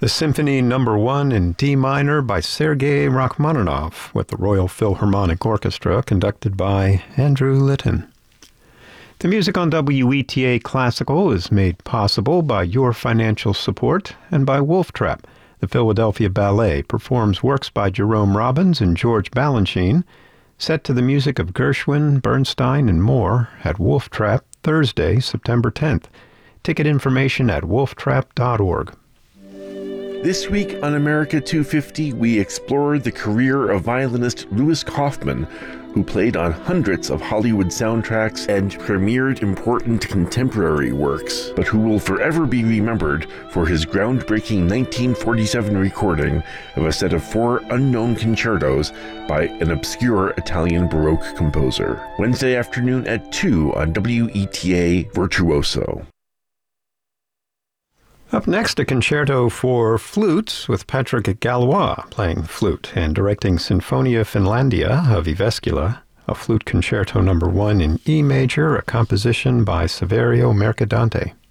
The Symphony No. 1 in D minor by Sergei Rachmaninoff with the Royal Philharmonic Orchestra conducted by Andrew Litton. The music on WETA Classical is made possible by your financial support and by Wolf Trap. The Philadelphia Ballet performs works by Jerome Robbins and George Balanchine, set to the music of Gershwin, Bernstein, and more at Wolf Trap Thursday, September 10th. Ticket information at wolftrap.org. This week on America 250, we explored the career of violinist Louis Kaufman, who played on hundreds of Hollywood soundtracks and premiered important contemporary works, but who will forever be remembered for his groundbreaking 1947 recording of a set of 4 unknown concertos by an obscure Italian Baroque composer. Wednesday afternoon at 2 on WETA Virtuoso. Up next, a concerto for flutes with Patrick Gallois playing the flute and directing Sinfonia Finlandia of Jyväskylä, a flute concerto No. 1 in E major, a composition by Saverio Mercadante.